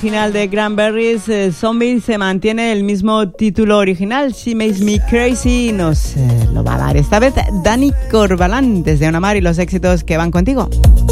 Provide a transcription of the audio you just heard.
Final de Cranberries, Zombie se mantiene el mismo título original, She Makes Me Crazy, nos lo va a dar esta vez Dani Corbalán desde Una Mar y los éxitos que van contigo.